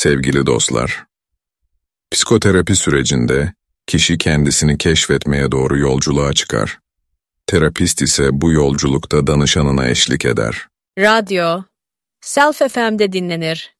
Sevgili dostlar, psikoterapi sürecinde kişi kendisini keşfetmeye doğru yolculuğa çıkar. Terapist ise bu yolculukta danışanına eşlik eder. Radyo, Self FM'de dinlenir.